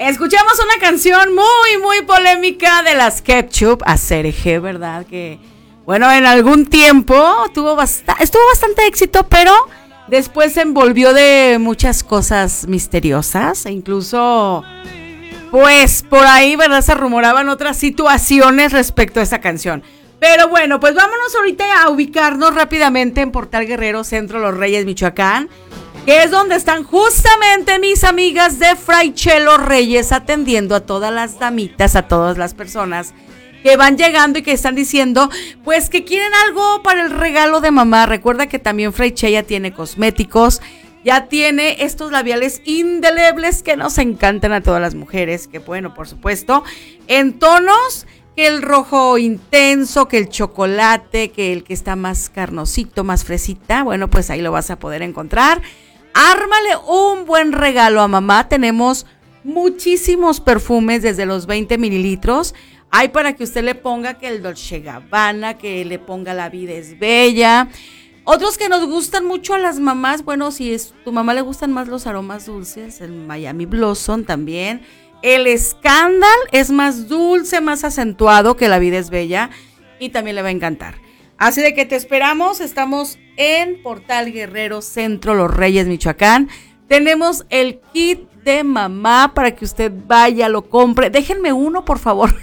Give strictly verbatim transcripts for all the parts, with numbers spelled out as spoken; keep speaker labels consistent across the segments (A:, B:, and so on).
A: Escuchamos una canción muy, muy polémica de las Ketchup, Acerejé, ¿verdad? Que, bueno, en algún tiempo tuvo bast- estuvo bastante éxito, pero después se envolvió de muchas cosas misteriosas, e incluso, pues, por ahí, ¿verdad? Se rumoraban otras situaciones respecto a esa canción. Pero bueno, pues vámonos ahorita a ubicarnos rápidamente en Portal Guerrero, Centro Los Reyes, Michoacán, que es donde están justamente mis amigas de Fraiche Los Reyes atendiendo a todas las damitas, a todas las personas que van llegando y que están diciendo, pues que quieren algo para el regalo de mamá. Recuerda que también Fraiche ya tiene cosméticos, ya tiene estos labiales indelebles que nos encantan a todas las mujeres, que bueno, por supuesto, en tonos que el rojo intenso, que el chocolate, que el que está más carnosito, más fresita, bueno, pues ahí lo vas a poder encontrar. Ármale un buen regalo a mamá. Tenemos muchísimos perfumes desde los veinte mililitros. Hay para que usted le ponga que el Dolce Gabbana, que le ponga La Vida es Bella. Otros que nos gustan mucho a las mamás, bueno, si es tu mamá le gustan más los aromas dulces, el Miami Blossom también. El Scandal es más dulce, más acentuado que La Vida es Bella y también le va a encantar. Así de que te esperamos, estamos en Portal Guerrero, Centro Los Reyes, Michoacán. Tenemos el kit de mamá para que usted vaya, lo compre. Déjenme uno, por favor.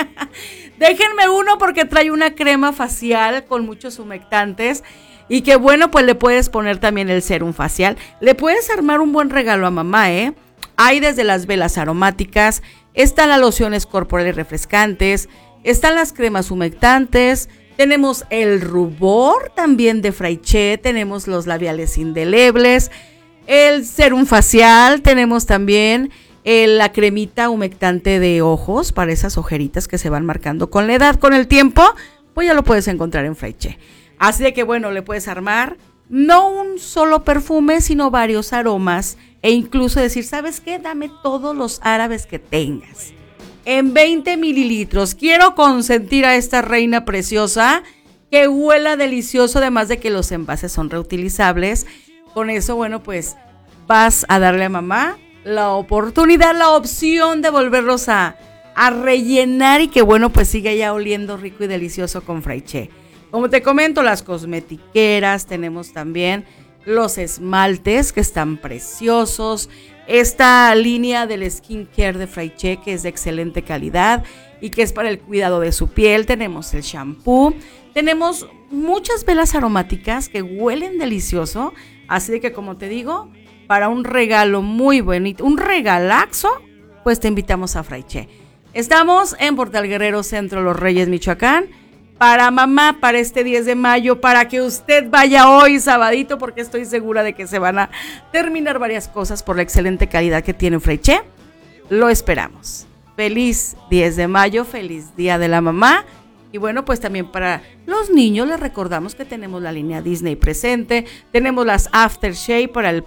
A: Déjenme uno porque trae una crema facial con muchos humectantes y que bueno, pues le puedes poner también el serum facial. Le puedes armar un buen regalo a mamá, ¿eh? Hay desde las velas aromáticas, están las lociones corporales refrescantes, están las cremas humectantes, tenemos el rubor también de Fraiche, tenemos los labiales indelebles, el serum facial, tenemos también eh, la cremita humectante de ojos para esas ojeritas que se van marcando con la edad, con el tiempo, pues ya lo puedes encontrar en Fraiche. Así de que bueno, le puedes armar no un solo perfume, sino varios aromas e incluso decir, ¿sabes qué? Dame todos los árabes que tengas. En veinte mililitros. Quiero consentir a esta reina preciosa que huela delicioso, además de que los envases son reutilizables. Con eso, bueno, pues vas a darle a mamá la oportunidad, la opción de volverlos a, a rellenar y que, bueno, pues siga ya oliendo rico y delicioso con Fraiche. Como te comento, las cosmetiqueras, tenemos también los esmaltes que están preciosos. Esta línea del skincare de Fraiche que es de excelente calidad y que es para el cuidado de su piel. Tenemos el shampoo, tenemos muchas velas aromáticas que huelen delicioso. Así de que, como te digo, para un regalo muy bonito, un regalazo, pues te invitamos a Fraiche. Estamos en Portal Guerrero, Centro Los Reyes, Michoacán. Para mamá, para este diez de mayo, para que usted vaya hoy, sabadito, porque estoy segura de que se van a terminar varias cosas por la excelente calidad que tiene Fraiche. Lo esperamos. Feliz diez de mayo, feliz Día de la Mamá. Y bueno, pues también para los niños les recordamos que tenemos la línea Disney presente, tenemos las Aftershave para el